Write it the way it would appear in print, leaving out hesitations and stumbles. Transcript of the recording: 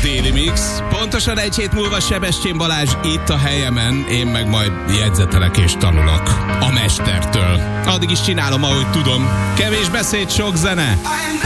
Déli Mix. Pontosan egy hét múlva Sebestyén Balázs itt a helyemen, én meg majd jegyzetelek és tanulok a mestertől. Addig is csinálom, ahogy tudom. Kevés beszéd, sok zene.